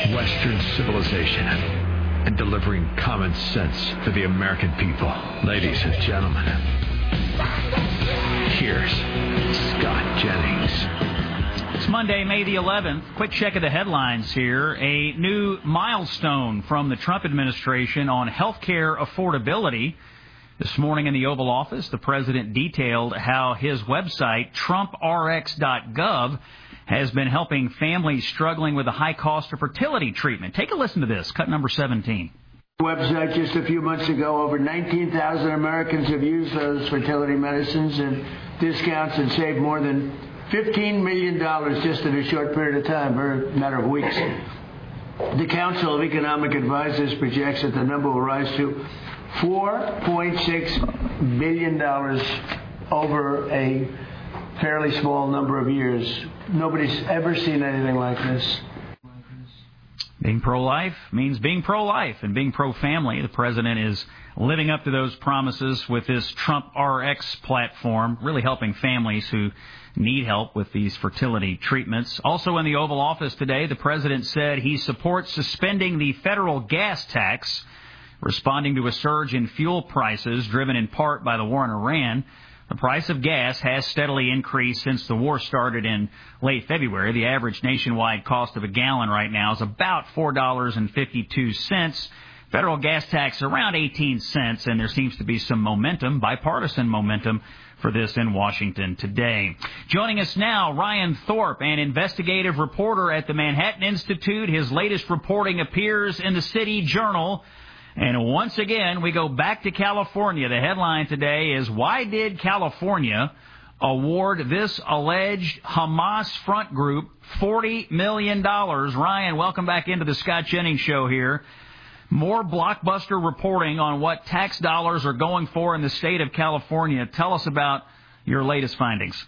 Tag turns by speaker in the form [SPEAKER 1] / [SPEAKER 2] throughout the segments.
[SPEAKER 1] Western civilization and delivering common sense to the American people. Ladies and gentlemen, here's Scott Jennings.
[SPEAKER 2] It's Monday, May the 11th. Quick check of the headlines here. A new milestone from the Trump administration on health care affordability. This morning in the Oval Office, the president detailed how his website, TrumpRx.gov, has been helping families struggling with the high cost of fertility treatment. Take a listen to this, cut number 17.
[SPEAKER 3] Website just a few months ago, over 19,000 Americans have used those fertility medicines and discounts and saved more than $15 million just in a short period of time, or a matter of weeks. The Council of Economic Advisors projects that the number will rise to $4.6 billion over a fairly small number of years. Nobody's ever seen anything like this.
[SPEAKER 2] Being pro-life means being pro-life and being pro-family. The president is living up to those promises with this Trump RX platform, really helping families who need help with these fertility treatments. Also in the Oval Office today, the president said he supports suspending the federal gas tax, responding to a surge in fuel prices driven in part by the war in Iran. The price of gas has steadily increased since the war started in late February. The average nationwide cost of a gallon right now is about $4.52. Federal gas tax around 18 cents, and there seems to be some momentum, bipartisan momentum, for this in Washington today. Joining us now, Ryan Thorpe, an investigative reporter at the Manhattan Institute. His latest reporting appears in the City Journal. And once again, we go back to California. The headline today is, why did California award this alleged Hamas front group $40 million? Ryan, welcome back into the Scott Jennings Show here. More blockbuster reporting on what tax dollars are going for in the state of California. Tell us about your latest findings.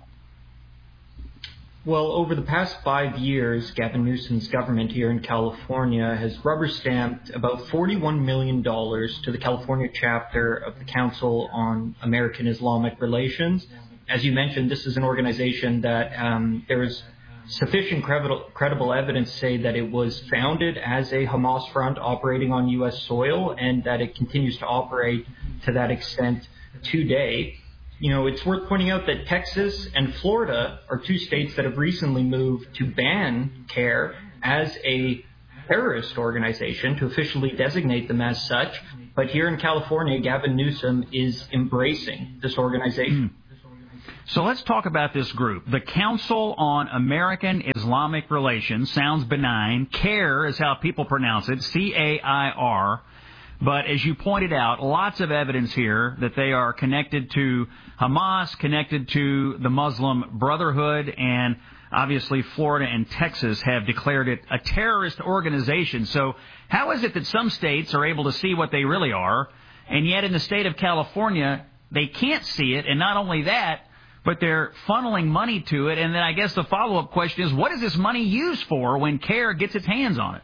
[SPEAKER 4] Well, over the past 5 years, Gavin Newsom's government here in California has rubber-stamped about $41 million to the California chapter of the Council on American Islamic Relations. As you mentioned, this is an organization that there is sufficient credible evidence to say that it was founded as a Hamas front operating on U.S. soil and that it continues to operate to that extent today. You know, it's worth pointing out that Texas and Florida are two states that have recently moved to ban CARE as a terrorist organization, to officially designate them as such. But here in California, Gavin Newsom is embracing this organization.
[SPEAKER 2] So let's talk about this group. The Council on American Islamic Relations sounds benign. CAIR is how people pronounce it, C-A-I-R. But as you pointed out, lots of evidence here that they are connected to Hamas, connected to the Muslim Brotherhood, and obviously Florida and Texas have declared it a terrorist organization. So how is it that some states are able to see what they really are, and yet in the state of California, they can't see it? And not only that, but they're funneling money to it. And then I guess the follow-up question is, what is this money used for when CARE gets its hands on it?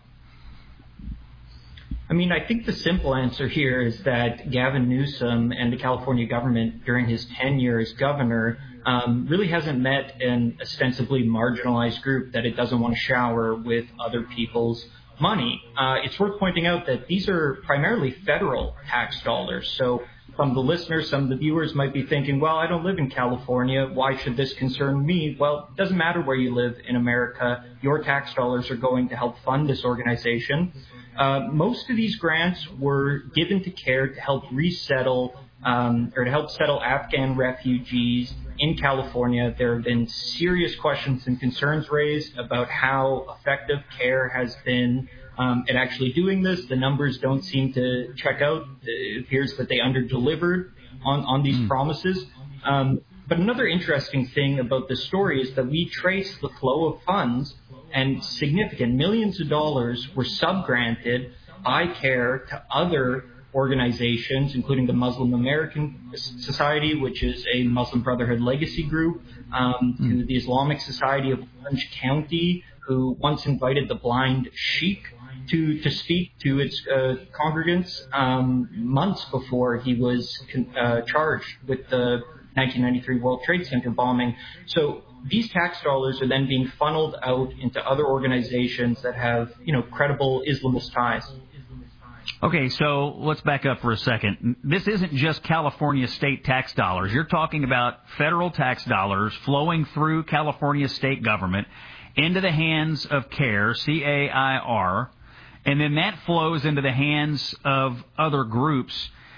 [SPEAKER 4] I mean, I think the simple answer here is that Gavin Newsom and the California government during his tenure as governor really hasn't met an ostensibly marginalized group that it doesn't want to shower with other people's money. It's worth pointing out that these are primarily federal tax dollars. So some of the listeners, some of the viewers might be thinking, well, I don't live in California. Why should this concern me? Well, it doesn't matter where you live in America. Your tax dollars are going to help fund this organization. Most of these grants were given to CARE to help resettle or to help settle Afghan refugees in California. There have been serious questions and concerns raised about how effective CARE has been at actually doing this. The numbers don't seem to check out. It appears that they underdelivered on these promises. But another interesting thing about this story is that we trace the flow of funds, and significant millions of dollars were subgranted by CARE to other organizations, including the Muslim American Society, which is a Muslim Brotherhood legacy group, to the Islamic Society of Orange County, who once invited the blind sheikh to speak to its congregants months before he was charged with the 1993 World Trade Center bombing. So these tax dollars are then being funneled out into other organizations that have, credible Islamist ties.
[SPEAKER 2] Okay, so let's back up for a second. This isn't just California state tax dollars. You're talking about federal tax dollars flowing through California state government into the hands of CAIR, C-A-I-R, and then that flows into the hands of other groups.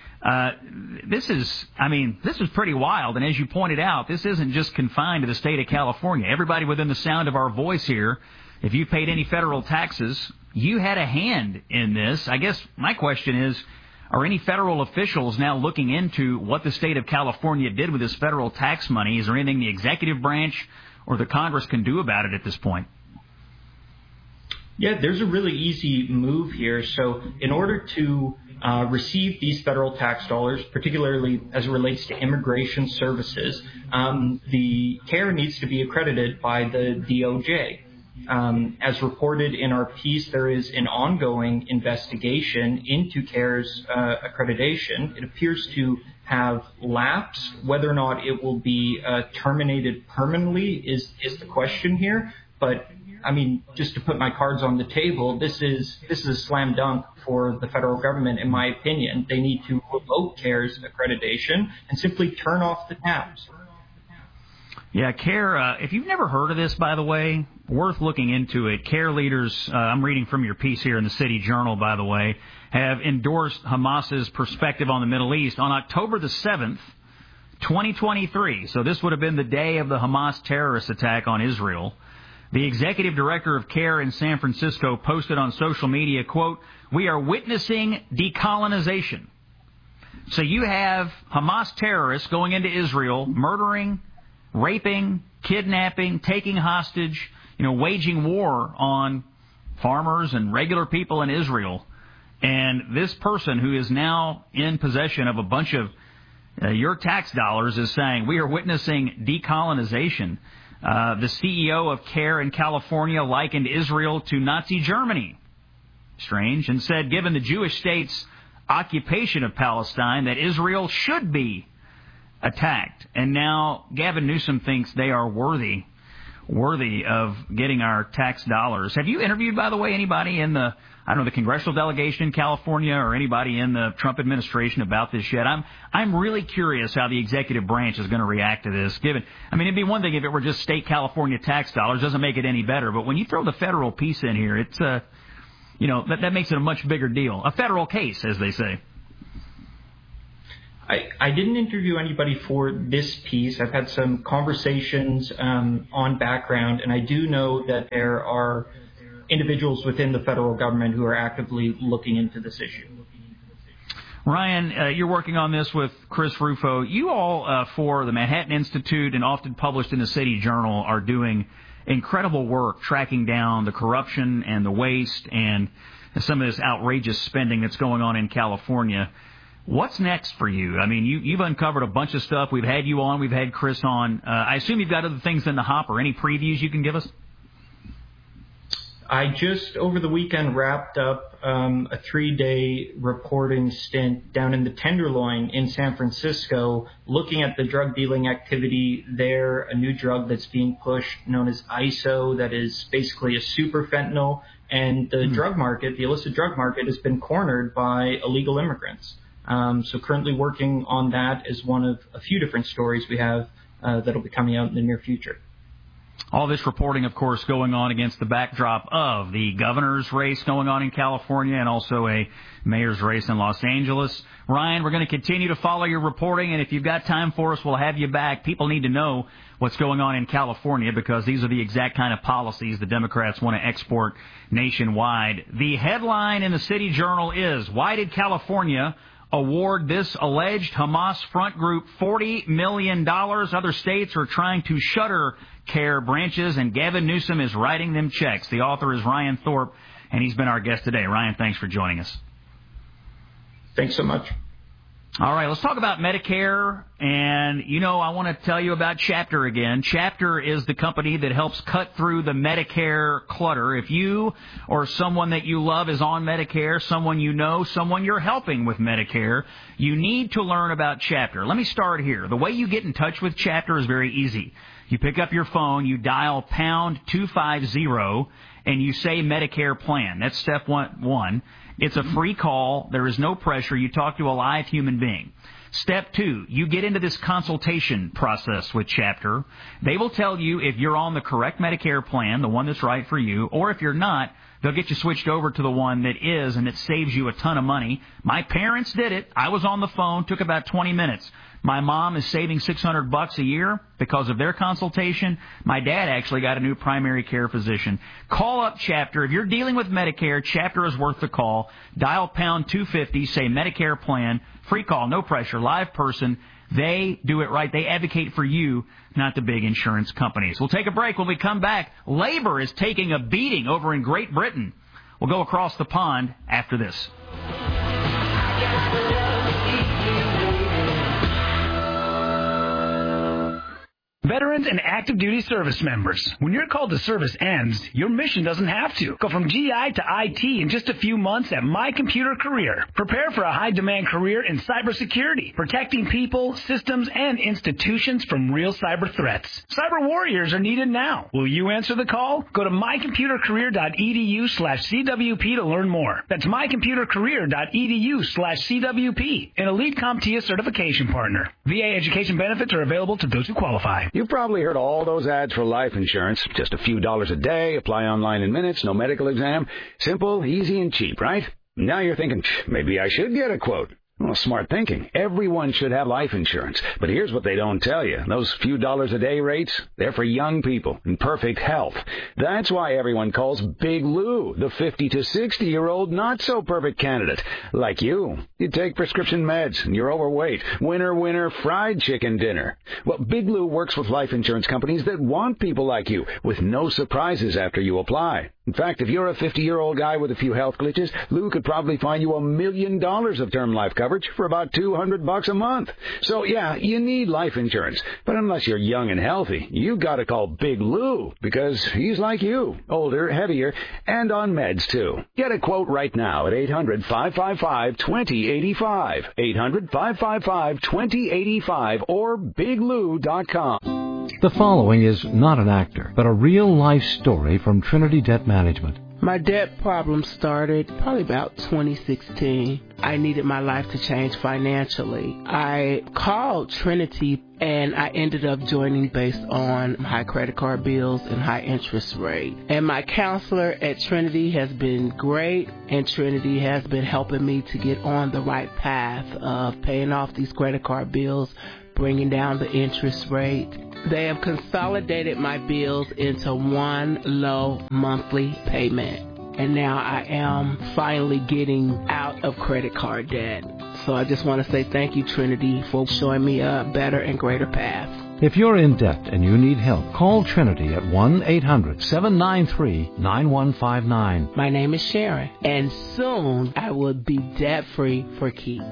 [SPEAKER 2] This is pretty wild. And as you pointed out, this isn't just confined to the state of California. Everybody within the sound of our voice here, if you paid any federal taxes, you had a hand in this. I guess my question is, are any federal officials now looking into what the state of California did with this federal tax money? Is there anything the executive branch or the Congress can do about it at this point?
[SPEAKER 4] Yeah, there's a really easy move here. So in order to receive these federal tax dollars, particularly as it relates to immigration services, the CAIR needs to be accredited by the DOJ. As reported in our piece, there is an ongoing investigation into CAIR's accreditation. It appears to have lapsed. Whether or not it will be terminated permanently is the question here. But just to put my cards on the table, this is a slam dunk for the federal government, in my opinion. They need to revoke CAIR's accreditation and simply turn off the taps.
[SPEAKER 2] Yeah, CAIR, if you've never heard of this, by the way, worth looking into it. CAIR leaders, I'm reading from your piece here in the City Journal, by the way, have endorsed Hamas's perspective on the Middle East on October the 7th, 2023. So this would have been the day of the Hamas terrorist attack on Israel. The executive director of CAIR in San Francisco posted on social media, quote, "We are witnessing decolonization." So you have Hamas terrorists going into Israel, murdering, raping, kidnapping, taking hostage, waging war on farmers and regular people in Israel. And this person who is now in possession of a bunch of your tax dollars is saying, we are witnessing decolonization. The CEO of CAIR in California likened Israel to Nazi Germany. Strange. And said, given the Jewish state's occupation of Palestine, that Israel should be attacked. And now Gavin Newsom thinks they are worthy of getting our tax dollars. Have you interviewed, by the way, anybody in the congressional delegation in California or anybody in the Trump administration about this yet? I'm really curious how the executive branch is going to react to this. It'd be one thing if it were just state California tax dollars, doesn't make it any better. But when you throw the federal piece in here, it's that makes it a much bigger deal. A federal case, as they say.
[SPEAKER 4] I didn't interview anybody for this piece. I've had some conversations on background, and I do know that there are individuals within the federal government who are actively looking into this issue.
[SPEAKER 2] Ryan, you're working on this with Chris Rufo. You all, for the Manhattan Institute and often published in the City Journal, are doing incredible work tracking down the corruption and the waste and some of this outrageous spending that's going on in California. What's next for you? You've uncovered a bunch of stuff. We've had you on. We've had Chris on. I assume you've got other things in the hopper. Any previews you can give us?
[SPEAKER 4] I just, over the weekend, wrapped up a 3-day reporting stint down in the Tenderloin in San Francisco, looking at the drug dealing activity there, a new drug that's being pushed known as ISO, that is basically a super fentanyl. And the drug market, the illicit drug market, has been cornered by illegal immigrants. So currently working on that is one of a few different stories we have that'll be coming out in the near future.
[SPEAKER 2] All this reporting, of course, going on against the backdrop of the governor's race going on in California and also a mayor's race in Los Angeles. Ryan, we're going to continue to follow your reporting, and if you've got time for us, we'll have you back. People need to know what's going on in California because these are the exact kind of policies the Democrats want to export nationwide. The headline in the City Journal is, why did California award this alleged Hamas front group $40 million? Other states are trying to shutter CAIR branches, and Gavin Newsom is writing them checks. The author is Ryan Thorpe, and he's been our guest today. Ryan, thanks for joining us.
[SPEAKER 4] Thanks so much.
[SPEAKER 2] All right, let's talk about Medicare. And, I want to tell you about Chapter again. Chapter is the company that helps cut through the Medicare clutter. If you or someone that you love is on Medicare, someone you know, someone you're helping with Medicare, you need to learn about Chapter. Let me start here. The way you get in touch with Chapter is very easy. You pick up your phone, you dial pound 250, and you say Medicare plan. That's step one. It's a free call. There is no pressure. You talk to a live human being. Step 2, you get into this consultation process with Chapter. They will tell you if you're on the correct Medicare plan, the one that's right for you, or if you're not, they'll get you switched over to the one that is, and it saves you a ton of money. My parents did it. I was on the phone, took about 20 minutes. My mom is saving $600 a year because of their consultation. My dad actually got a new primary care physician. Call up Chapter. If you're dealing with Medicare, Chapter is worth the call. Dial pound 250, say Medicare plan. Free call, no pressure, live person. They do it right. They advocate for you, not the big insurance companies. We'll take a break. When we come back, labor is taking a beating over in Great Britain. We'll go across the pond after this.
[SPEAKER 5] Veterans and active duty service members, when your call to service ends, your mission doesn't have to. Go from GI to IT in just a few months at My Computer Career. Prepare for a high-demand career in cybersecurity, protecting people, systems, and institutions from real cyber threats. Cyber warriors are needed now. Will you answer the call? Go to mycomputercareer.edu/CWP to learn more. That's mycomputercareer.edu/CWP, an elite CompTIA certification partner. VA education benefits are available to those who qualify.
[SPEAKER 6] You've probably heard all those ads for life insurance. Just a few dollars a day, apply online in minutes, no medical exam. Simple, easy, and cheap, right? Now you're thinking, maybe I should get a quote. Well, smart thinking. Everyone should have life insurance. But here's what they don't tell you. Those few dollars a day rates, they're for young people in perfect health. That's why everyone calls Big Lou the 50 to 60-year-old not-so-perfect candidate. Like you. You take prescription meds and you're overweight. Winner, fried chicken dinner. Well, Big Lou works with life insurance companies that want people like you with no surprises after you apply. In fact, if you're a 50-year-old guy with a few health glitches, Lou could probably find you $1 million of term life coverage for about $200 a month. So, yeah, you need life insurance. But unless you're young and healthy, you got to call Big Lou because he's like you, older, heavier, and on meds, too. Get a quote right now at 800-555-2085, 800-555-2085, or biglou.com.
[SPEAKER 7] The following is not an actor, but a real-life story from Trinity Debt Management.
[SPEAKER 8] My debt problem started probably about 2016. I needed my life to change financially. I called Trinity and I ended up joining based on high credit card bills and high interest rate. And my counselor at Trinity has been great, and Trinity has been helping me to get on the right path of paying off these credit card bills, bringing down the interest rate. They have consolidated my bills into one low monthly payment. And now I am finally getting out of credit card debt. So I just want to say thank you, Trinity, for showing me a better and greater path.
[SPEAKER 7] If you're in debt and you need help, call Trinity at 1-800-793-9159.
[SPEAKER 8] My name is Sharon, and soon I will be debt-free for keeps.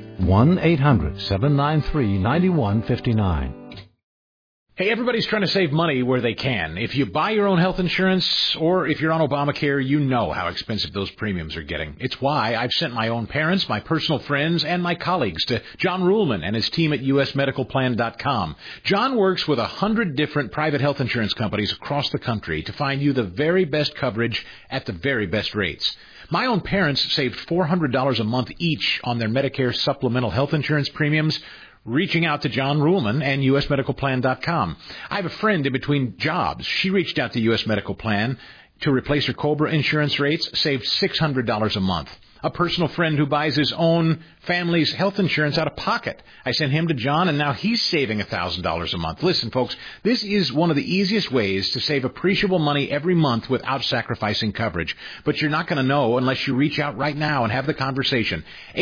[SPEAKER 7] 1-800-793-9159.
[SPEAKER 9] Hey, everybody's trying to save money where they can. If you buy your own health insurance or if you're on Obamacare, you know how expensive those premiums are getting. It's why I've sent my own parents, my personal friends, and my colleagues to John Ruhlman and his team at usmedicalplan.com. John works with 100 different private health insurance companies across the country to find you the very best coverage at the very best rates. My own parents saved $400 a month each on their Medicare supplemental health insurance premiums, reaching out to John Ruhlman and usmedicalplan.com. I have a friend in between jobs. She reached out to US Medical Plan to replace her COBRA insurance rates, saved $600 a month. A personal friend who buys his own family's health insurance out of pocket. I sent him to John, and now he's saving $1,000 a month. Listen, folks, this is one of the easiest ways to save appreciable money every month without sacrificing coverage. But you're not going to know unless you reach out right now and have the conversation.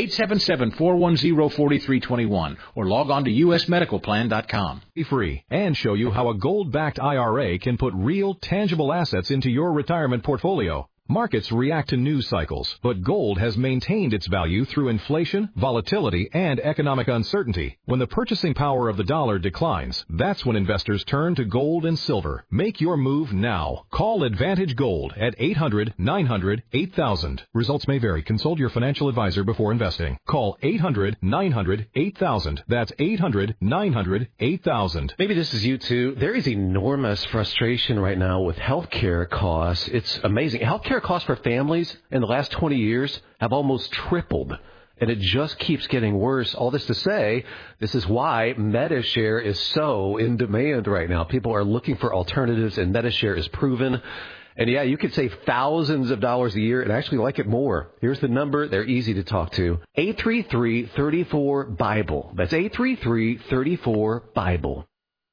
[SPEAKER 9] 877-410-4321 or log on to usmedicalplan.com.
[SPEAKER 10] Be free and show you how a gold-backed IRA can put real, tangible assets into your retirement portfolio. Markets react to news cycles, but gold has maintained its value through inflation, volatility, and economic uncertainty. When the purchasing power of the dollar declines, that's when investors turn to gold and silver. Make your move now. Call Advantage Gold at 800-900-8000. Results may vary. Consult your financial advisor before investing. Call 800-900-8000. That's 800-900-8000.
[SPEAKER 11] Maybe this is you too. There is enormous frustration right now with healthcare costs. It's amazing. Healthcare costs for families in the last 20 years have almost tripled, and it just keeps getting worse. All this to say, this is why MediShare is so in demand right now. People are looking for alternatives, and MediShare is proven. And yeah, you could save thousands of dollars a year and actually like it more. Here's the number. They're easy to talk to. 833-34-BIBLE. That's 833-34-BIBLE.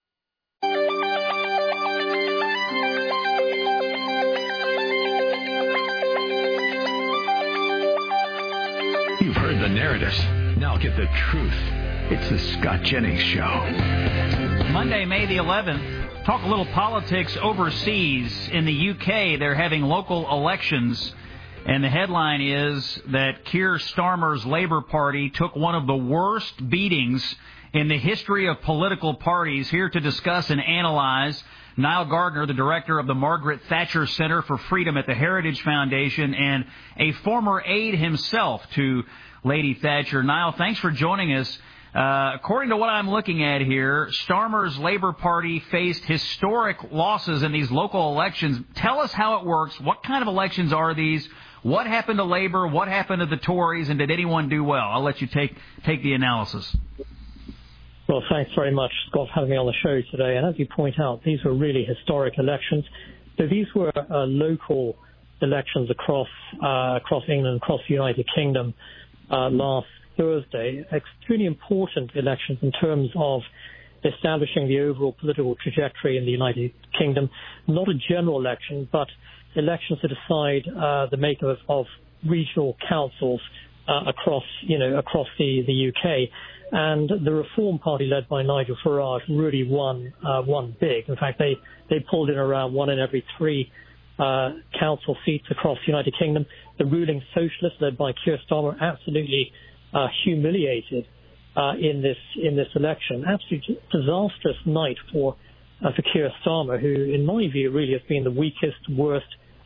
[SPEAKER 1] You've heard the narratives. Now get the truth. It's the Scott Jennings Show.
[SPEAKER 2] Monday, May the 11th. Talk a little politics overseas. In the UK, they're having local elections. And the headline is that Keir Starmer's Labour Party took one of the worst beatings in the history of political parties. Here to discuss and analyze, Niall Gardner, the director of the Margaret Thatcher Center for Freedom at the Heritage Foundation and a former aide himself to Lady Thatcher. Niall, thanks for joining us. According to what I'm looking at here, Starmer's Labour Party faced historic losses in these local elections. Tell us how it works. What kind of elections are these? What happened to Labour? What happened to the Tories? And did anyone do well? I'll let you take the analysis.
[SPEAKER 12] Well, thanks very much, Scott, for having me on the show today. And as you point out, these were really historic elections. So these were local elections across England, across the United Kingdom last Thursday. Extremely important elections in terms of establishing the overall political trajectory in the United Kingdom. Not a general election, but elections to decide the makeup of regional councils across the UK. And the Reform Party, led by Nigel Farage, really won big. In fact, they pulled in around 1 in every 3 council seats across the United Kingdom. The ruling Socialists, led by Keir Starmer, absolutely humiliated in this election. Absolutely disastrous night for Keir Starmer, who, in my view, really has been the weakest, worst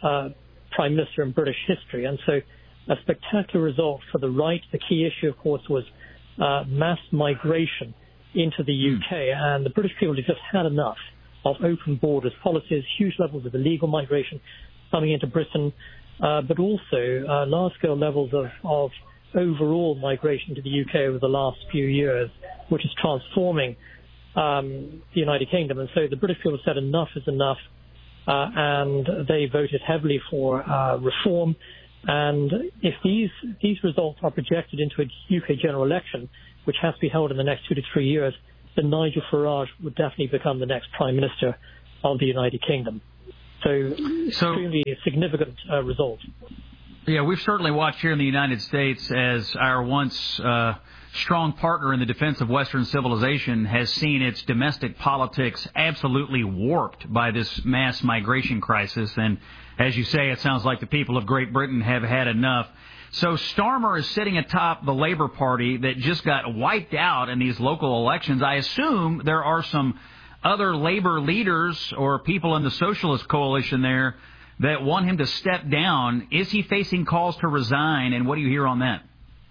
[SPEAKER 12] Prime Minister in British history. And so a spectacular result for the right. The key issue, of course, was mass migration into the UK, and the British people have just had enough of open borders policies, huge levels of illegal migration coming into Britain, but also large-scale levels of overall migration to the UK over the last few years, which is transforming the United Kingdom. And so the British people have said enough is enough, and they voted heavily for reform. And if these results are projected into a UK general election, which has to be held in the next 2 to 3 years, then Nigel Farage would definitely become the next Prime Minister of the United Kingdom. So extremely significant result.
[SPEAKER 2] Yeah, we've certainly watched here in the United States as our once strong partner in the defense of Western civilization has seen its domestic politics absolutely warped by this mass migration crisis. And as you say, it sounds like the people of Great Britain have had enough. So Starmer is sitting atop the Labour Party that just got wiped out in these local elections. I assume there are some other Labour leaders or people in the Socialist coalition there that want him to step down. Is he facing calls to resign, and what do you hear on that?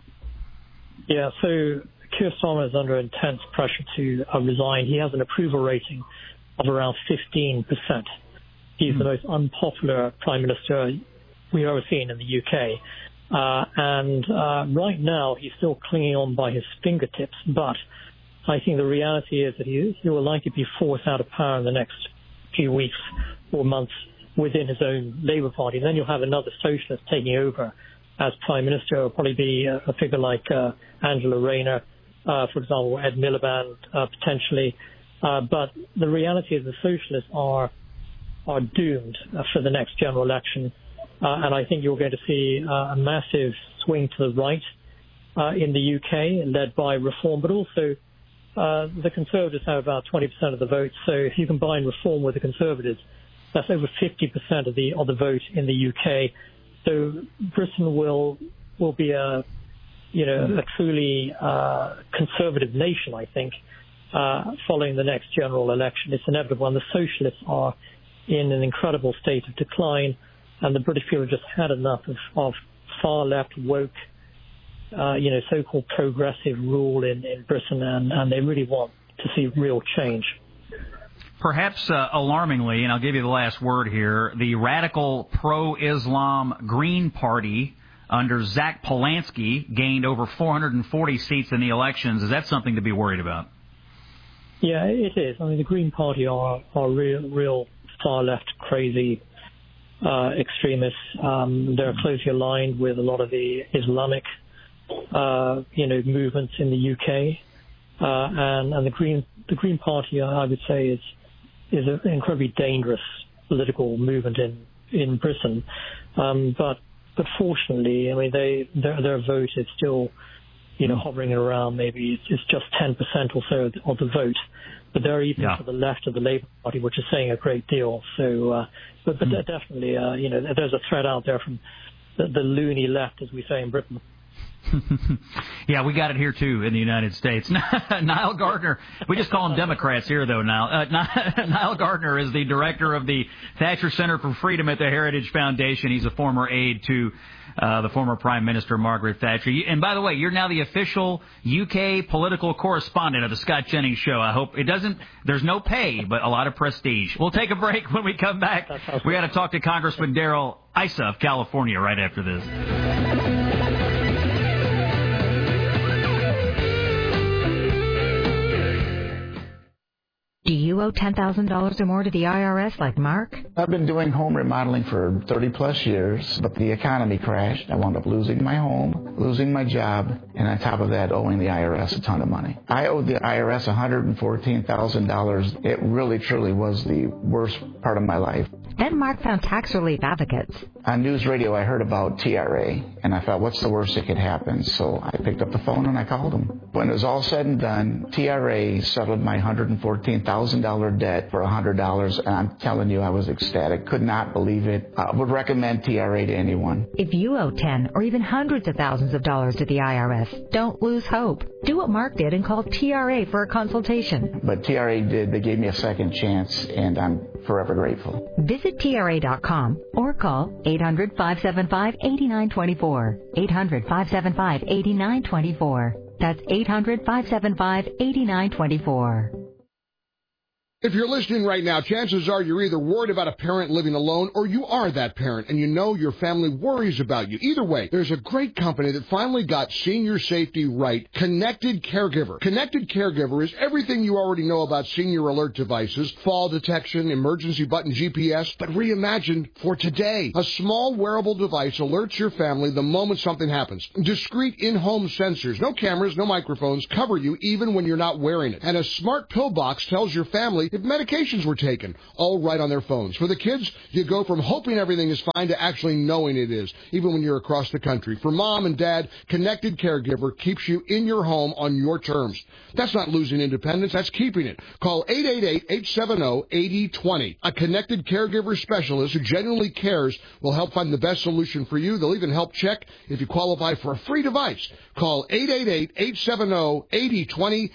[SPEAKER 12] Yeah, so Keir Starmer is under intense pressure to resign. He has an approval rating of around 15%. He's the most unpopular Prime Minister we've ever seen in the UK. And right now, he's still clinging on by his fingertips. But I think the reality is that he will likely be forced out of power in the next few weeks or months within his own Labour Party. And then you'll have another socialist taking over as Prime Minister. It'll probably be a figure like Angela Rayner, for example, Ed Miliband, potentially. But the reality is the socialists are doomed for the next general election. And I think you're going to see a massive swing to the right in the UK, led by Reform, but also the Conservatives have about 20% of the vote. So if you combine Reform with the Conservatives, That's over 50% of the vote in the UK. So Britain will be a truly conservative nation, I think, following the next general election. It's inevitable, and the socialists are in an incredible state of decline, and the British people have just had enough of far left woke, so-called progressive rule in Britain, and they really want to see real change.
[SPEAKER 2] Perhaps alarmingly, and I'll give you the last word here, the radical pro-Islam Green Party under Zach Polanski gained over 440 seats in the elections. Is that something to be worried about?
[SPEAKER 12] Yeah, it is. I mean, the Green Party are real far-left crazy extremists. They're closely aligned with a lot of the Islamic, movements in the UK. And the Green Party, I would say, is an incredibly dangerous political movement in Britain. But fortunately, I mean, their vote is still, hovering around maybe it's just 10% or so of the vote. But they're even to the left of the Labour Party, which is saying a great deal. So, but definitely, there's a threat out there from the loony left, as we say in Britain.
[SPEAKER 2] Yeah, we got it here, too, in the United States. Niall Gardner, we just call them Democrats here, though, Niall. Niall Gardner is the director of the Thatcher Center for Freedom at the Heritage Foundation. He's a former aide to the former Prime Minister, Margaret Thatcher. And by the way, you're now the official UK political correspondent of the Scott Jennings Show. I hope it doesn't, there's no pay, but a lot of prestige. We'll take a break. When we come back, we got to talk to Congressman Darrell Issa of California right after this.
[SPEAKER 13] Do you owe $10,000 or more to the IRS like Mark?
[SPEAKER 14] I've been doing home remodeling for 30-plus years, but the economy crashed. I wound up losing my home, losing my job, and on top of that, owing the IRS a ton of money. I owed the IRS $114,000. It really, truly was the worst part of my life.
[SPEAKER 13] Then Mark found tax relief advocates.
[SPEAKER 14] On news radio, I heard about TRA, and I thought, what's the worst that could happen? So I picked up the phone and I called them. When it was all said and done, TRA settled my $114,000 debt for $100, and I'm telling you, I was ecstatic. Could not believe it. I would recommend TRA to anyone.
[SPEAKER 13] If you owe 10 or even hundreds of thousands of dollars to the IRS, don't lose hope. Do what Mark did and call TRA for a consultation.
[SPEAKER 14] But TRA did. They gave me a second chance, and I'm forever grateful.
[SPEAKER 13] Visit TRA.com or call 800-575-8924. 800-575-8924. That's 800-575-8924.
[SPEAKER 15] If you're listening right now, chances are you're either worried about a parent living alone or you are that parent and you know your family worries about you. Either way, there's a great company that finally got senior safety right, Connected Caregiver. Connected Caregiver is everything you already know about senior alert devices, fall detection, emergency button GPS, but reimagined for today. A small wearable device alerts your family the moment something happens. Discreet in-home sensors, no cameras, no microphones, cover you even when you're not wearing it. And a smart pill box tells your family if medications were taken, all right on their phones. For the kids, you go from hoping everything is fine to actually knowing it is, even when you're across the country. For mom and dad, Connected Caregiver keeps you in your home on your terms. That's not losing independence, that's keeping it. Call 888-870-8020. A Connected Caregiver specialist who genuinely cares will help find the best solution for you. They'll even help check if you qualify for a free device. Call 888-870-8020,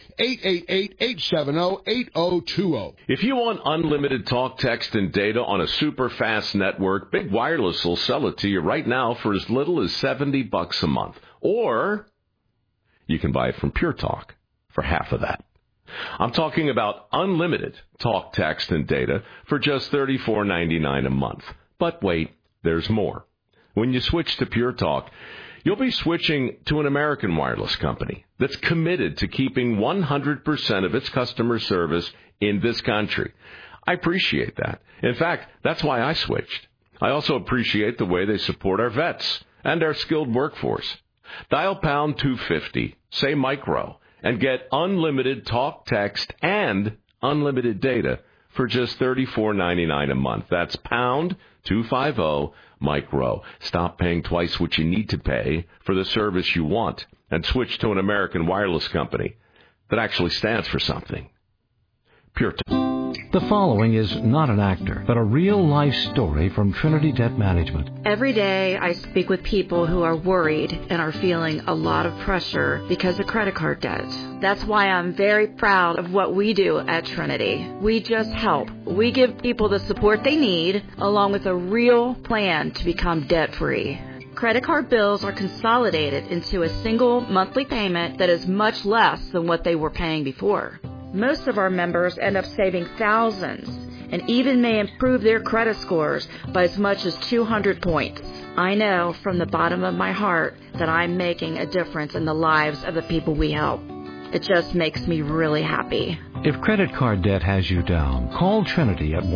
[SPEAKER 15] 888-870-8020.
[SPEAKER 16] If you want unlimited talk, text, and data on a super fast network, Big Wireless will sell it to you right now for as little as $70 a month. Or you can buy it from Pure Talk for half of that. I'm talking about unlimited talk, text, and data for just $34.99 a month. But wait, there's more. When you switch to Pure Talk, you'll be switching to an American wireless company that's committed to keeping 100% of its customer service in this country. I appreciate that. In fact, that's why I switched. I also appreciate the way they support our vets and our skilled workforce. Dial pound 250, say micro, and get unlimited talk, text, and unlimited data for just $34.99 a month. That's pound 250 micro. Stop paying twice what you need to pay for the service you want and switch to an American wireless company that actually stands for something. Pure.
[SPEAKER 7] The following is not an actor, but a real-life story from Trinity Debt Management.
[SPEAKER 17] Every day I speak with people who are worried and are feeling a lot of pressure because of credit card debt. That's why I'm very proud of what we do at Trinity. We just help. We give people the support they need, along with a real plan to become debt-free. Credit card bills are consolidated into a single monthly payment that is much less than what they were paying before. Most of our members end up saving thousands and even may improve their credit scores by as much as 200 points. I know from the bottom of my heart that I'm making a difference in the lives of the people we help. It just makes me really happy.
[SPEAKER 7] If credit card debt has you down, call Trinity at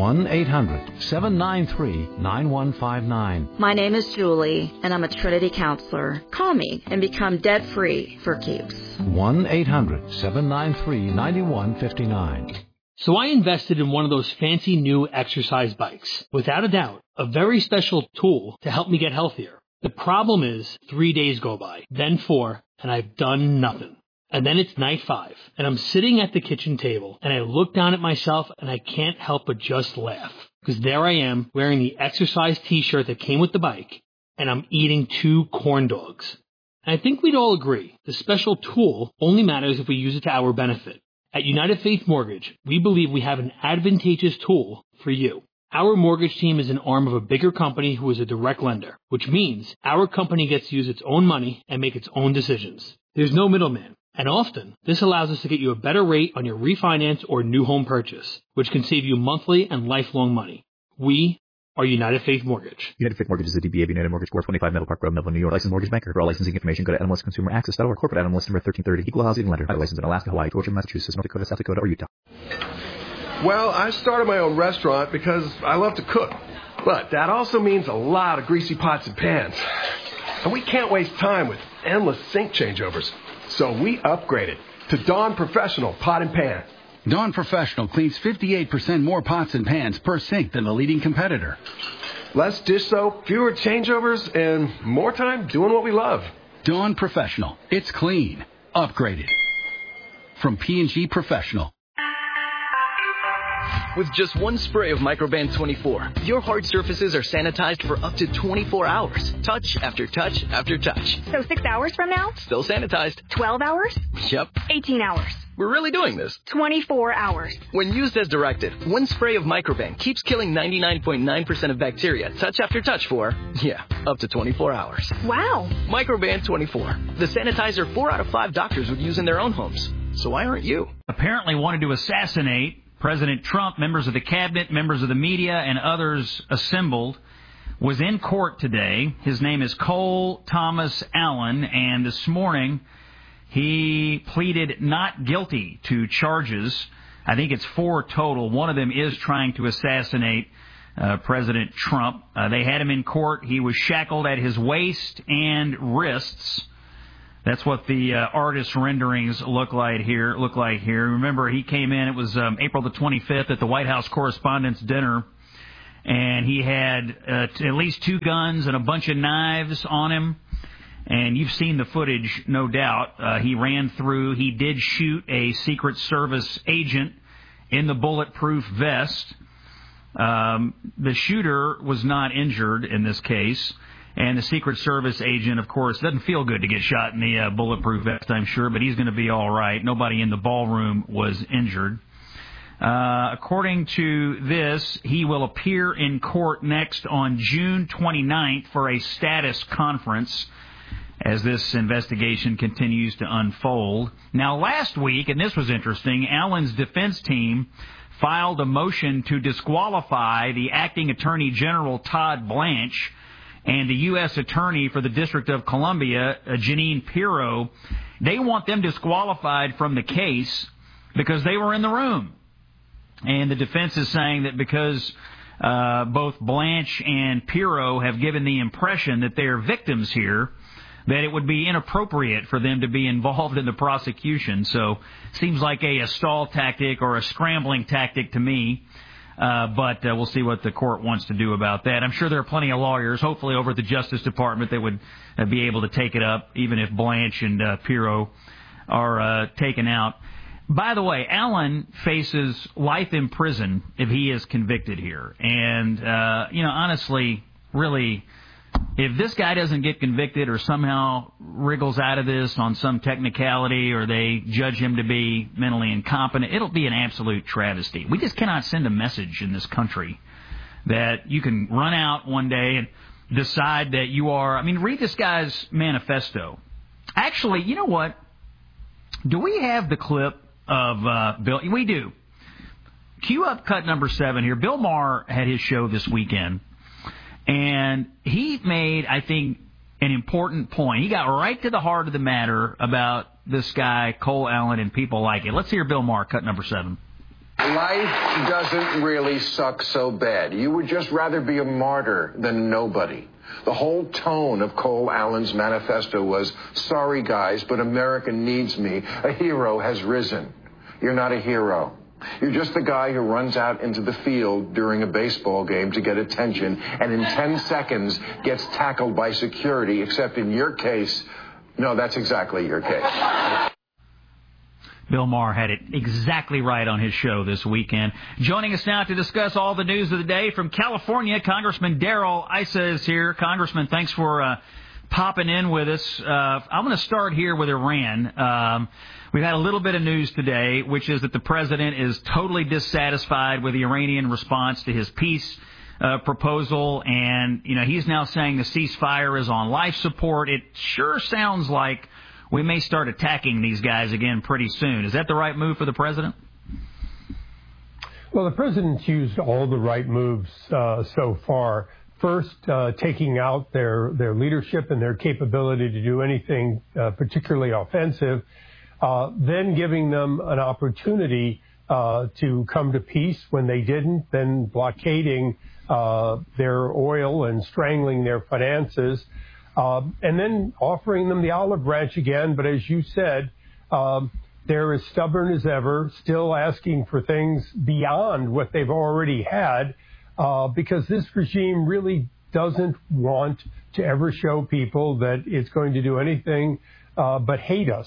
[SPEAKER 7] 1-800-793-9159.
[SPEAKER 17] My name is Julie, and I'm a Trinity counselor. Call me and become debt-free for keeps.
[SPEAKER 7] 1-800-793-9159.
[SPEAKER 18] So I invested in one of those fancy new exercise bikes. Without a doubt, a very special tool to help me get healthier. The problem is 3 days go by, then 4, and I've done nothing. And then it's night 5, and I'm sitting at the kitchen table, and I look down at myself, and I can't help but just laugh. Because there I am, wearing the exercise t-shirt that came with the bike, and I'm eating 2 corn dogs. And I think we'd all agree, the special tool only matters if we use it to our benefit. At United Faith Mortgage, we believe we have an advantageous tool for you. Our mortgage team is an arm of a bigger company who is a direct lender, which means our company gets to use its own money and make its own decisions. There's no middleman. And often, this allows us to get you a better rate on your refinance or new home purchase, which can save you monthly and lifelong money. We are United Faith Mortgage.
[SPEAKER 19] United Faith Mortgage is a DBA of United Mortgage Corp. 25 Meadow Park Road, Melville, New York. Licensed mortgage banker. For all licensing information, go to NMLSConsumerAccess.org. Corporate NMLS number 1330. Equal housing lender. Licensed in Alaska, Hawaii, Georgia, Massachusetts, North Dakota, South Dakota, or Utah.
[SPEAKER 20] Well, I started my own restaurant because I love to cook. But that also means a lot of greasy pots and pans. And we can't waste time with endless sink changeovers. So we upgraded to Dawn Professional Pot and Pan.
[SPEAKER 21] Dawn Professional cleans 58% more pots and pans per sink than the leading competitor.
[SPEAKER 20] Less dish soap, fewer changeovers, and more time doing what we love.
[SPEAKER 21] Dawn Professional. It's clean. Upgraded. From P&G Professional.
[SPEAKER 22] With just one spray of Microban 24, your hard surfaces are sanitized for up to 24 hours. Touch after touch after touch.
[SPEAKER 23] So 6 hours from now?
[SPEAKER 22] Still sanitized.
[SPEAKER 23] 12 hours?
[SPEAKER 22] Yep.
[SPEAKER 23] 18 hours.
[SPEAKER 22] We're really doing this.
[SPEAKER 23] 24 hours.
[SPEAKER 22] When used as directed, one spray of Microban keeps killing 99.9% of bacteria touch after touch for, up to 24 hours.
[SPEAKER 23] Wow.
[SPEAKER 22] Microban 24. The sanitizer 4 out of 5 doctors would use in their own homes. So why aren't you?
[SPEAKER 2] Apparently wanted to assassinate President Trump. Members of the cabinet, members of the media, and others assembled, was in court today. His name is Cole Thomas Allen, and this morning he pleaded not guilty to charges. I think it's 4 total. One of them is trying to assassinate President Trump. They had him in court. He was shackled at his waist and wrists. That's what the artist renderings look like here. Remember, he came in, it was April the 25th at the White House Correspondents' Dinner, and he had at least 2 guns and a bunch of knives on him. And you've seen the footage, no doubt. He ran through. He did shoot a Secret Service agent in the bulletproof vest. The shooter was not injured in this case. And the Secret Service agent, of course, doesn't feel good to get shot in the bulletproof vest, I'm sure, but he's going to be all right. Nobody in the ballroom was injured. According to this, he will appear in court next on June 29th for a status conference as this investigation continues to unfold. Now, last week, and this was interesting, Allen's defense team filed a motion to disqualify the acting Attorney General Todd Blanche and the U.S. Attorney for the District of Columbia, Jeanine Pirro. They want them disqualified from the case because they were in the room. And the defense is saying that because both Blanche and Pirro have given the impression that they are victims here, that it would be inappropriate for them to be involved in the prosecution. So seems like a stall tactic or a scrambling tactic to me. But we'll see what the court wants to do about that. I'm sure there are plenty of lawyers, hopefully over at the Justice Department, that would be able to take it up, even if Blanche and Pirro are taken out. By the way, Allen faces life in prison if he is convicted here. And, honestly, really, if this guy doesn't get convicted or somehow wriggles out of this on some technicality or they judge him to be mentally incompetent, it'll be an absolute travesty. We just cannot send a message in this country that you can run out one day and decide that you are... I mean, read this guy's manifesto. Actually, you know what? Do we have the clip of Bill? We do. Cue up cut number 7 here. Bill Maher had his show this weekend, and he made, I think, an important point. He got right to the heart of the matter about this guy, Cole Allen, and people like it. Let's hear Bill Maher, cut number 7.
[SPEAKER 3] Life doesn't really suck so bad. You would just rather be a martyr than nobody. The whole tone of Cole Allen's manifesto was, sorry guys, but America needs me. A hero has risen. You're not a hero. You're just the guy who runs out into the field during a baseball game to get attention and in 10 seconds gets tackled by security, except in your case, no, that's exactly your case.
[SPEAKER 2] Bill Maher had it exactly right on his show this weekend. Joining us now to discuss all the news of the day from California, Congressman Darrell Issa is here. Congressman, thanks for popping in with us. I'm going to start here with Iran. We've had a little bit of news today, which is that the president is totally dissatisfied with the Iranian response to his peace proposal, and he's now saying the ceasefire is on life support. It sure sounds like we may start attacking these guys again pretty soon. Is that the right move for the president?
[SPEAKER 4] Well, the president's used all the right moves so far. First, taking out their leadership and their capability to do anything particularly offensive, then giving them an opportunity to come to peace when they didn't, then blockading their oil and strangling their finances, and then offering them the olive branch again. But as you said, they're as stubborn as ever, still asking for things beyond what they've already had, because this regime really doesn't want to ever show people that it's going to do anything but hate us.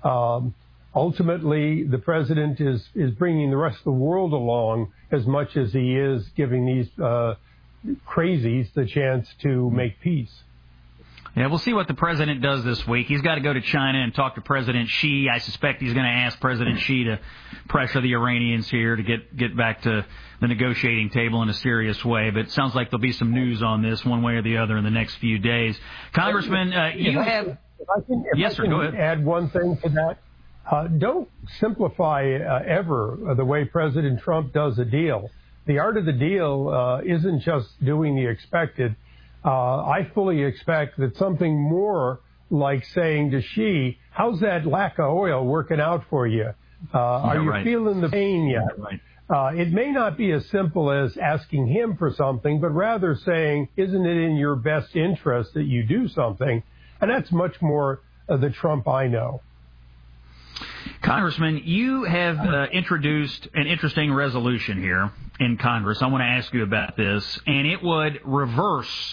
[SPEAKER 4] Ultimately, the president is bringing the rest of the world along as much as he is giving these crazies the chance to make peace.
[SPEAKER 2] Yeah, we'll see what the president does this week. He's got to go to China and talk to President Xi. I suspect he's going to ask President Xi to pressure the Iranians here to get back to the negotiating table in a serious way. But it sounds like there'll be some news on this one way or the other in the next few days. Congressman, you have... Yes, sir, go ahead.
[SPEAKER 4] Add one thing to that. Don't simplify ever the way President Trump does a deal. The art of the deal isn't just doing the expected. I fully expect that something more like saying to Xi, how's that lack of oil working out for you? Are you feeling the pain yet? It may not be as simple as asking him for something, but rather saying, isn't it in your best interest that you do something? And that's much more the Trump I know.
[SPEAKER 2] Congressman, you have introduced an interesting resolution here in Congress. I want to ask you about this, and it would reverse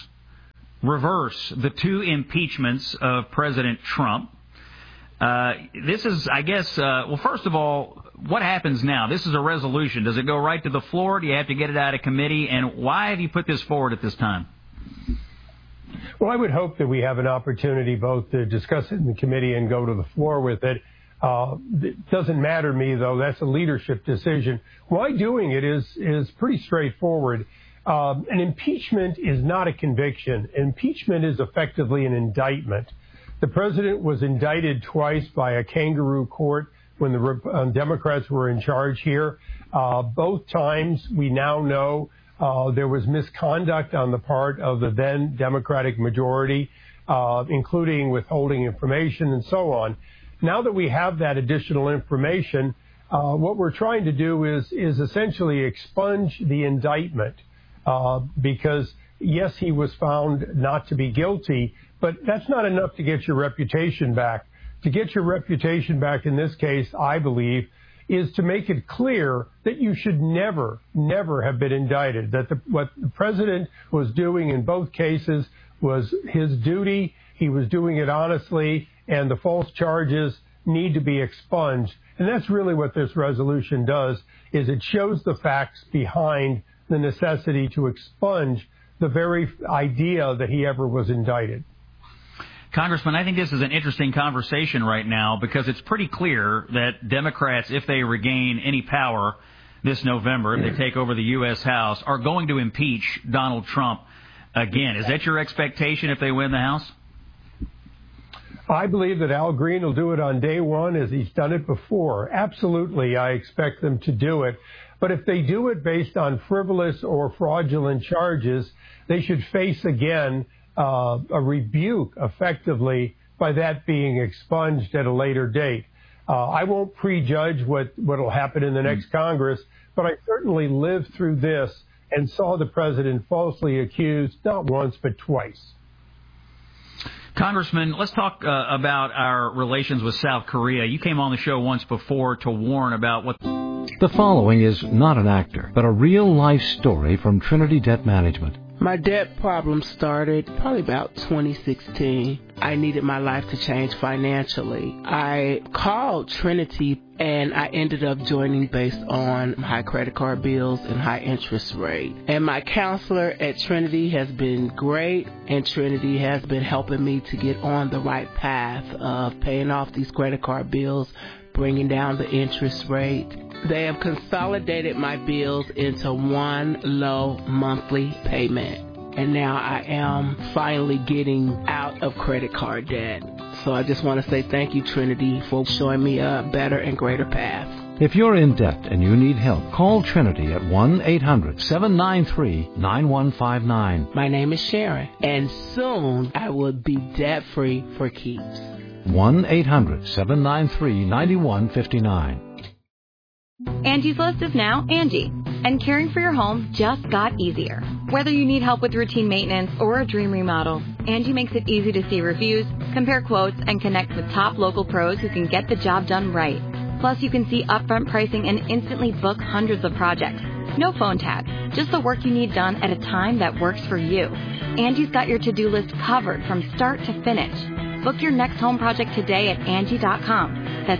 [SPEAKER 2] the 2 impeachments of President Trump. This is, I guess, well, first of all, what happens now? This is a resolution. Does it go right to the floor? Do you have to get it out of committee? And why have you put this forward at this time?
[SPEAKER 4] Well, I would hope that we have an opportunity both to discuss it in the committee and go to the floor with it. It doesn't matter to me, though. That's a leadership decision. Why doing it is pretty straightforward. An impeachment is not a conviction. Impeachment is effectively an indictment. The president was indicted twice by a kangaroo court when the Democrats were in charge here. Both times, we now know there was misconduct on the part of the then Democratic majority, including withholding information and so on. Now that we have that additional information, what we're trying to do is essentially expunge the indictment. Because, yes, he was found not to be guilty, but that's not enough to get your reputation back. To get your reputation back in this case, I believe, is to make it clear that you should never have been indicted, that what the president was doing in both cases was his duty, he was doing it honestly, and the false charges need to be expunged. And that's really what this resolution does, is it shows the facts behind the necessity to expunge the very idea that he ever was indicted.
[SPEAKER 2] Congressman, I think this is an interesting conversation right now because it's pretty clear that Democrats, if they regain any power this November, if they take over the U.S. House, are going to impeach Donald Trump again. Is that your expectation if they win the House?
[SPEAKER 4] I believe that Al Green will do it on day one as he's done it before. Absolutely, I expect them to do it. But if they do it based on frivolous or fraudulent charges, they should face again a rebuke effectively by that being expunged at a later date. I won't prejudge what will happen in the next Congress, but I certainly lived through this and saw the president falsely accused not once but twice.
[SPEAKER 2] Congressman, let's talk about our relations with South Korea. You came on the show once before to warn about what...
[SPEAKER 7] The following is not an actor, but a real-life story from Trinity Debt Management.
[SPEAKER 5] My debt problem started probably about 2016. I needed my life to change financially. I called Trinity and I ended up joining based on high credit card bills and high interest rate. And my counselor at Trinity has been great, and Trinity has been helping me to get on the right path of paying off these credit card bills, bringing down the interest rate. They have consolidated my bills into one low monthly payment. And now I am finally getting out of credit card debt. So I just want to say thank you, Trinity, for showing me a better and greater path.
[SPEAKER 7] If you're in debt and you need help, call Trinity at 1-800-793-9159.
[SPEAKER 5] My name is Sharon, and soon I will be debt-free for keeps.
[SPEAKER 7] 1-800-793-9159.
[SPEAKER 6] Angie's List is now Angie, and caring for your home just got easier. Whether you need help with routine maintenance or a dream remodel, Angie makes it easy to see reviews, compare quotes, and connect with top local pros who can get the job done right. Plus, you can see upfront pricing and instantly book hundreds of projects. No phone tag, just the work you need done at a time that works for you. Angie's got your to-do list covered from start to finish. Book your next home project today at Angie.com. That's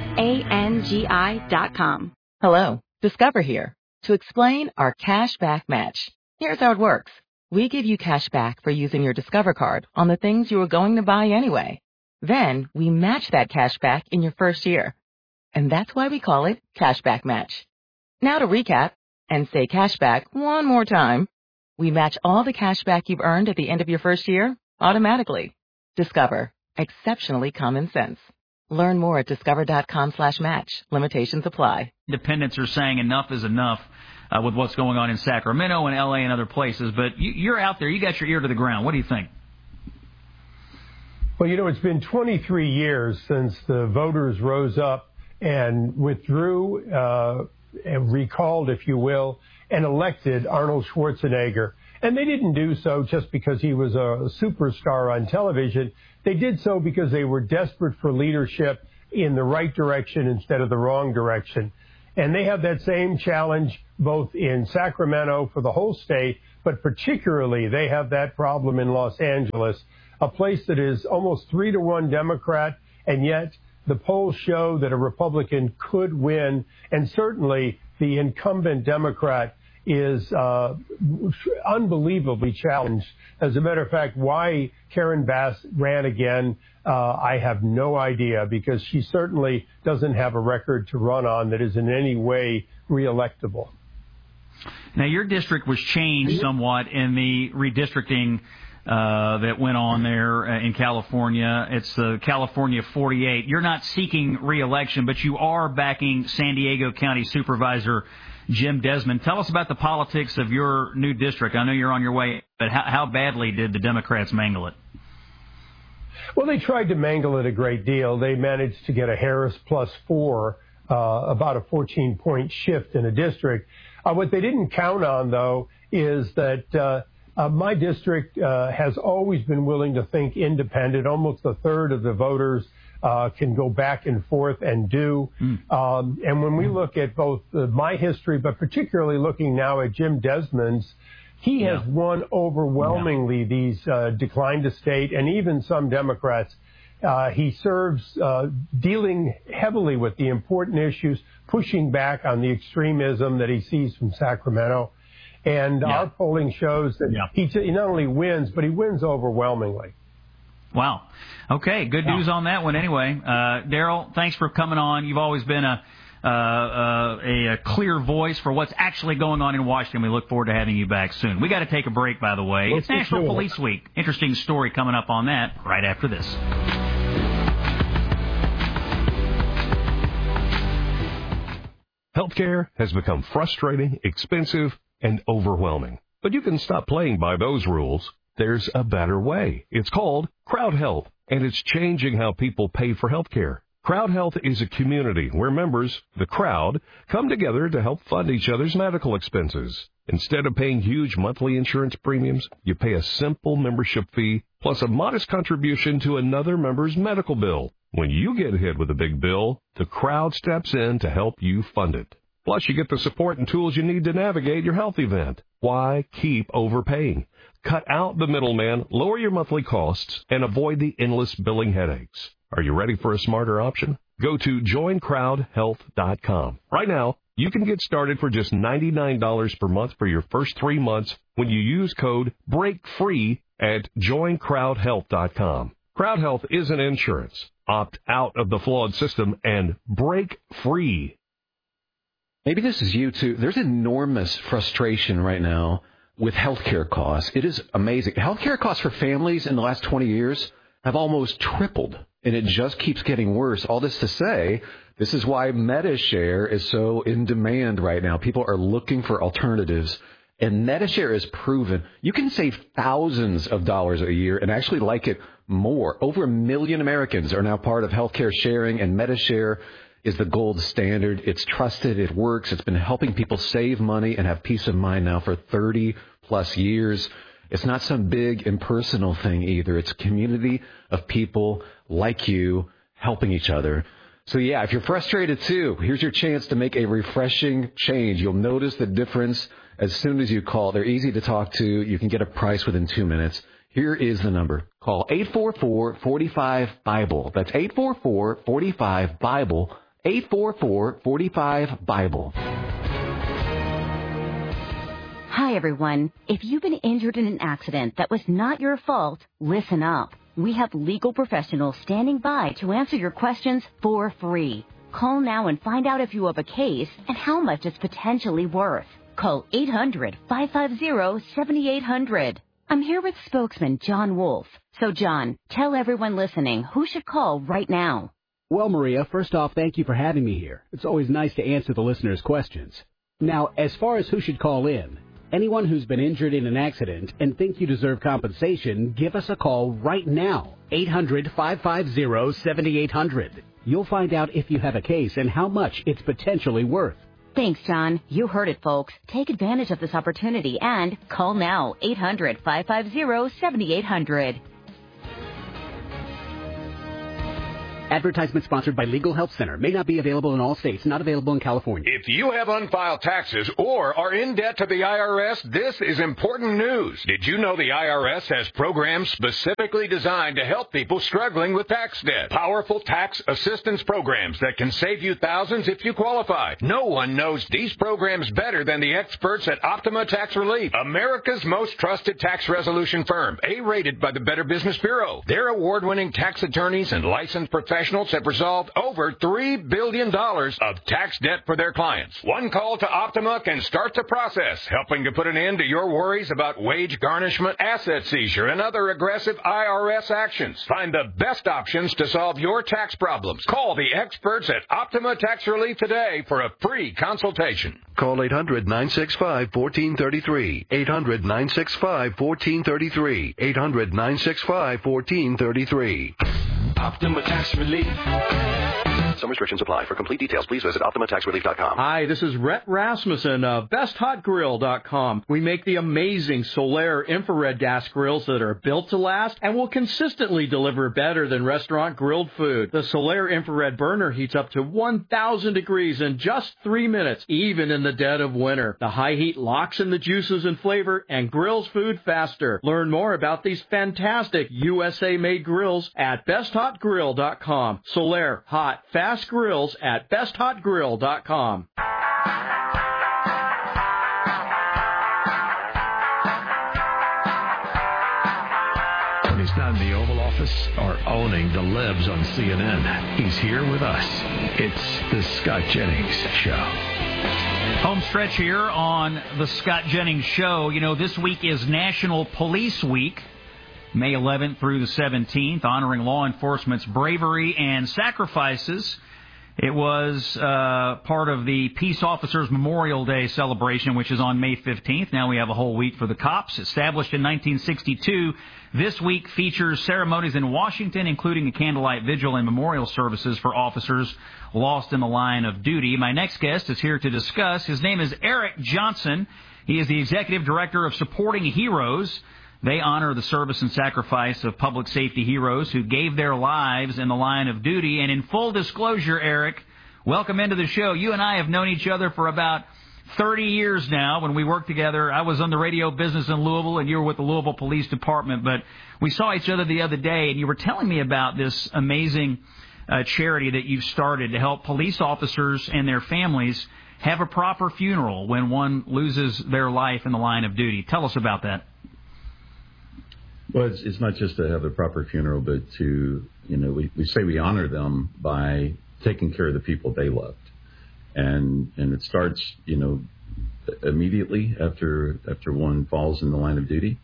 [SPEAKER 6] ANGI.com.
[SPEAKER 8] Hello, Discover here to explain our cash back match. Here's how it works. We give you cash back for using your Discover card on the things you were going to buy anyway. Then we match that cash back in your first year. And that's why we call it Cashback Match. Now to recap and say cashback one more time. We match all the cash back you've earned at the end of your first year automatically. Discover. Exceptionally common sense. Learn more at discover.com/match. Limitations apply.
[SPEAKER 2] Independents are saying enough is enough with what's going on in Sacramento and L.A. and other places. But you're out there. You got your ear to the ground. What do you think?
[SPEAKER 4] Well, it's been 23 years since the voters rose up and withdrew, and recalled, if you will, and elected Arnold Schwarzenegger. And they didn't do so just because he was a superstar on television. They did so because they were desperate for leadership in the right direction instead of the wrong direction. And they have that same challenge both in Sacramento for the whole state, but particularly they have that problem in Los Angeles, a place that is almost 3-1 Democrat, and yet the polls show that a Republican could win, and certainly the incumbent Democrat is unbelievably challenged. As a matter of fact, why Karen Bass ran again, I have no idea, because she certainly doesn't have a record to run on that is in any way reelectable.
[SPEAKER 2] Now, your district was changed somewhat in the redistricting that went on there in California. It's the California 48. You're not seeking re-election, but you are backing San Diego County Supervisor Jim Desmond. Tell us about the politics of your new district. I know you're on your way, but how badly did the Democrats mangle it?
[SPEAKER 4] Well, they tried to mangle it a great deal. They managed to get a Harris +4, about a 14-point shift in a district. What they didn't count on, though, is that my district has always been willing to think independent. Almost a third of the voters can go back and forth and do. And when we look at both my history, but particularly looking now at Jim Desmond's, he has won overwhelmingly these decline to state, and even some Democrats He serves dealing heavily with the important issues, pushing back on the extremism that he sees from Sacramento. And our polling shows that he not only wins, but he wins overwhelmingly.
[SPEAKER 2] Wow. Okay, good news on that one anyway. Daryl, thanks for coming on. You've always been a clear voice for what's actually going on in Washington. We look forward to having you back soon. We got to take a break, by the way. It's National Police Week. Interesting story coming up on that right after this.
[SPEAKER 9] Healthcare has become frustrating, expensive, and overwhelming. But you can stop playing by those rules. There's a better way. It's called Crowd Health, and it's changing how people pay for healthcare. Crowd Health is a community where members, the crowd, come together to help fund each other's medical expenses. Instead of paying huge monthly insurance premiums, you pay a simple membership fee plus a modest contribution to another member's medical bill. When you get hit with a big bill, the crowd steps in to help you fund it. Plus, you get the support and tools you need to navigate your health event. Why keep overpaying? Cut out the middleman, lower your monthly costs, and avoid the endless billing headaches. Are you ready for a smarter option? Go to joincrowdhealth.com. Right now, you can get started for just $99 per month for your first 3 months when you use code BREAKFREE at joincrowdhealth.com. Crowd Health isn't insurance. Opt out of the flawed system and break free.
[SPEAKER 10] Maybe this is you, too. There's enormous frustration right now with healthcare costs. It is amazing. Healthcare costs for families in the last 20 years have almost tripled, and it just keeps getting worse. All this to say, this is why MediShare is so in demand right now. People are looking for alternatives, and MediShare is proven. You can save thousands of dollars a year and actually like it more. Over 1 million Americans are now part of healthcare sharing, and MediShare is the gold standard. It's trusted. It works. It's been helping people save money and have peace of mind now for 30-plus years. It's not some big impersonal thing either. It's a community of people like you helping each other. So, yeah, if you're frustrated, too, here's your chance to make a refreshing change. You'll notice the difference as soon as you call. They're easy to talk to. You can get a price within 2 minutes. Here is the number. Call 844-45-BIBLE. That's 844-45-BIBLE. 844-45-BIBLE.
[SPEAKER 11] Hi, everyone. If you've been injured in an accident that was not your fault, listen up. We have legal professionals standing by to answer your questions for free. Call now and find out if you have a case and how much it's potentially worth. Call 800-550-7800. I'm here with spokesman John Wolf. So, John, tell everyone listening who should call right now.
[SPEAKER 24] Well, Maria, first off, thank you for having me here. It's always nice to answer the listeners' questions. Now, as far as who should call in, anyone who's been injured in an accident and think you deserve compensation, give us a call right now. 800-550-7800. You'll find out if you have a case and how much it's potentially worth.
[SPEAKER 11] Thanks, John. You heard it, folks. Take advantage of this opportunity and call now. 800-550-7800.
[SPEAKER 24] Advertisement sponsored by Legal Help Center. May not be available in all states. Not available in California.
[SPEAKER 25] If you have unfiled taxes or are in debt to the IRS, this is important news. Did you know the IRS has programs specifically designed to help people struggling with tax debt? Powerful tax assistance programs that can save you thousands if you qualify. No one knows these programs better than the experts at Optima Tax Relief, America's most trusted tax resolution firm, A-rated by the Better Business Bureau. Their award-winning tax attorneys and licensed professionals have resolved over $3 billion of tax debt for their clients. One call to Optima can start the process, helping to put an end to your worries about wage garnishment, asset seizure, and other aggressive IRS actions. Find the best options to solve your tax problems. Call the experts at Optima Tax Relief today for a free consultation.
[SPEAKER 26] Call 800-965-1433. 800-965-1433. 800-965-1433.
[SPEAKER 25] Optima Tax Relief.
[SPEAKER 26] Some restrictions apply. For complete details, please visit OptimaTaxRelief.com.
[SPEAKER 27] Hi, this is Rhett Rasmussen of BestHotGrill.com. We make the amazing Solaire infrared gas grills that are built to last and will consistently deliver better than restaurant grilled food. The Solaire infrared burner heats up to 1,000 degrees in just 3 minutes, even in the dead of winter. The high heat locks in the juices and flavor and grills food faster. Learn more about these fantastic USA-made grills at BestHotGrill.com. besthotgrill.com. Solaire Hot Fast Grills at besthotgrill.com.
[SPEAKER 9] When he's not in the Oval Office or owning the libs on CNN, he's here with us. It's the Scott Jennings Show.
[SPEAKER 2] Home stretch here on the Scott Jennings Show. You know, this week is National Police Week, May 11th through the 17th, honoring law enforcement's bravery and sacrifices. It was part of the Peace Officers Memorial Day celebration, which is on May 15th. Now we have a whole week for the cops. Established in 1962, this week features ceremonies in Washington, including a candlelight vigil and memorial services for officers lost in the line of duty. My next guest is here to discuss. His name is Eric Johnson. He is the Executive Director of Supporting Heroes. They honor the service and sacrifice of public safety heroes who gave their lives in the line of duty. And in full disclosure, Eric, welcome into the show. You and I have known each other for about 30 years now when we worked together. I was on the radio business in Louisville, and you were with the Louisville Police Department. But we saw each other the other day, and you were telling me about this amazing charity that you've started to help police officers and their families have a proper funeral when one loses their life in the line of duty. Tell us about that.
[SPEAKER 1] Well, it's not just to have a proper funeral, but to, we say we honor them by taking care of the people they loved. And it starts, immediately after one falls in the line of duty.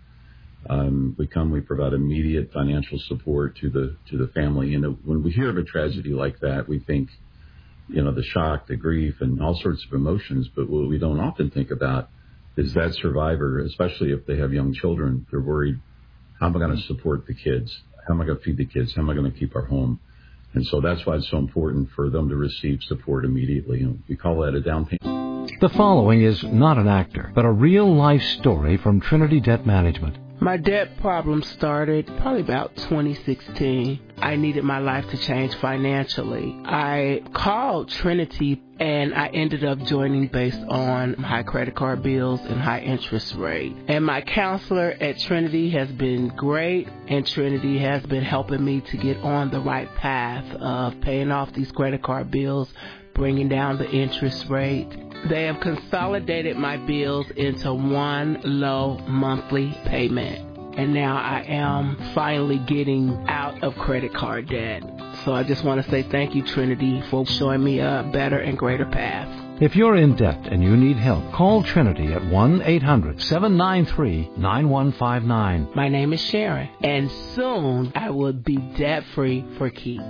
[SPEAKER 1] We provide immediate financial support to the family. When we hear of a tragedy like that, we think, the shock, the grief, and all sorts of emotions. But what we don't often think about is that survivor, especially if they have young children, they're worried, how am I going to support the kids? How am I going to feed the kids? How am I going to keep our home? And so that's why it's so important for them to receive support immediately. We call that a down payment.
[SPEAKER 7] The following is not an actor, but a real-life story from Trinity Debt Management.
[SPEAKER 5] My debt problem started probably about 2016. I needed my life to change financially. I called Trinity and I ended up joining based on high credit card bills and high interest rate. And my counselor at Trinity has been great, and Trinity has been helping me to get on the right path of paying off these credit card bills, bringing down the interest rate. They have consolidated my bills into one low monthly payment. And now I am finally getting out of credit card debt. So I just want to say thank you, Trinity, for showing me a better and greater path.
[SPEAKER 7] If you're in debt and you need help, call Trinity at 1-800-793-9159.
[SPEAKER 5] My name is Sharon, and soon I will be debt-free for keeps.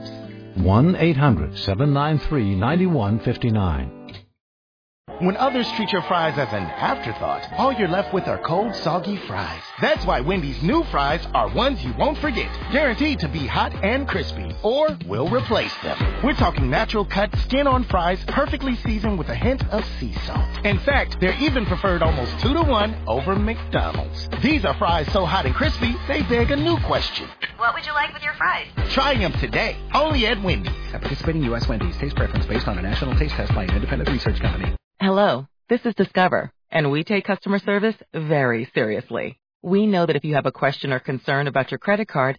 [SPEAKER 7] 1-800-793-9159.
[SPEAKER 12] When others treat your fries as an afterthought, all you're left with are cold, soggy fries. That's why Wendy's new fries are ones you won't forget, guaranteed to be hot and crispy, or we'll replace them. We're talking natural cut, skin-on fries, perfectly seasoned with a hint of sea salt. In fact, they're even preferred almost 2-to-1 over McDonald's. These are fries so hot and crispy, they beg a new question.
[SPEAKER 13] What would you like with your fries?
[SPEAKER 12] Try them today, only at Wendy's.
[SPEAKER 14] At participating U.S. Wendy's, taste preference based on a national taste test by an independent research company.
[SPEAKER 8] Hello, this is Discover, and we take customer service very seriously. We know that if you have a question or concern about your credit card,